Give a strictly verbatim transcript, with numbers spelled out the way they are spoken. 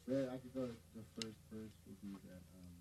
Yeah, I could go. The first verse will be that. Um,